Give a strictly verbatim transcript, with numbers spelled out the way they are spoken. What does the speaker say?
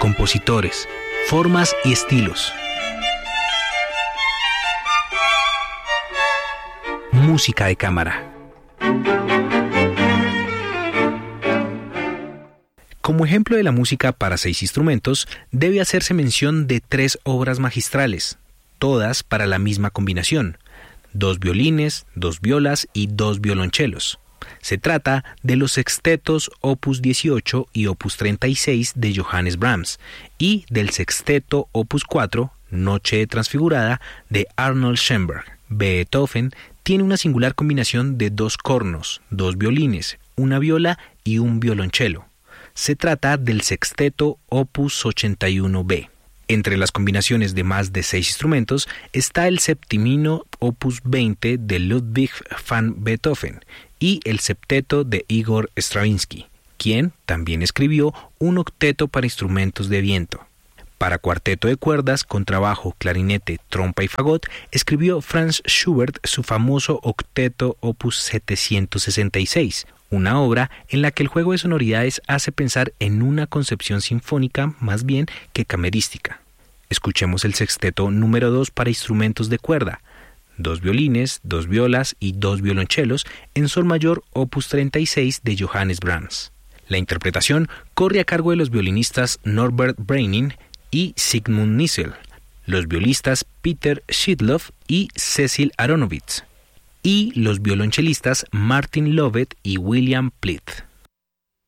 compositores, formas y estilos. Música de cámara. Como ejemplo de la música para seis instrumentos, debe hacerse mención de tres obras magistrales, todas para la misma combinación: dos violines, dos violas y dos violonchelos. Se trata de los sextetos opus dieciocho y opus treinta y seis de Johannes Brahms y del sexteto opus cuatro, Noche Transfigurada, de Arnold Schoenberg. Beethoven tiene una singular combinación de dos cornos, dos violines, una viola y un violonchelo. Se trata del sexteto opus ochenta y uno be. Entre las combinaciones de más de seis instrumentos está el septimino opus veinte de Ludwig van Beethoven y el septeto de Igor Stravinsky, quien también escribió un octeto para instrumentos de viento. Para cuarteto de cuerdas, contrabajo, clarinete, trompa y fagot, escribió Franz Schubert su famoso octeto opus setecientos sesenta y seis, una obra en la que el juego de sonoridades hace pensar en una concepción sinfónica más bien que camerística. Escuchemos el sexteto número dos para instrumentos de cuerda, dos violines, dos violas y dos violonchelos, en sol mayor opus treinta y seis de Johannes Brahms. La interpretación corre a cargo de los violinistas Norbert Breining y Sigmund Nissel, los violistas Peter Schidlow y Cecil Aronowitz, y los violonchelistas Martin Lovett y William Plitt.